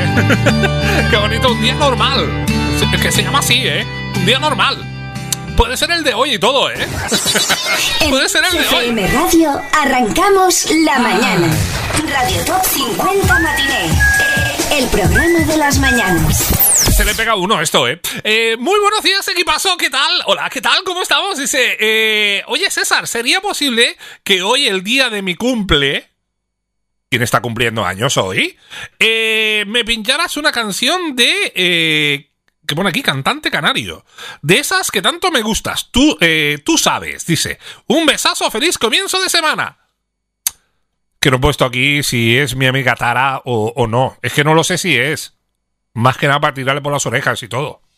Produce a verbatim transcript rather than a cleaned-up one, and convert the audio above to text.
Qué bonito, un día normal. Es que se llama así, ¿eh? Un día normal. Puede ser el de hoy y todo, ¿eh? Puede ser el de F M hoy. Radio, arrancamos la mañana. Radio Top cincuenta Matiné. El programa de las mañanas. Se le pega a uno esto, ¿eh? ¿eh? Muy buenos días, equipazo, ¿qué tal? Hola, ¿qué tal? ¿Cómo estamos? Dice, eh, oye, César, ¿sería posible que hoy, el día de mi cumple... ¿Quién está cumpliendo años hoy? Eh, me pincharas una canción de... Eh, que pone aquí, cantante canario. De esas que tanto me gustas. Tú, eh, tú sabes, dice. Un besazo, feliz comienzo de semana. Que no he puesto aquí si es mi amiga Tara o, o no. Es que no lo sé si es. Más que nada para tirarle por las orejas y todo.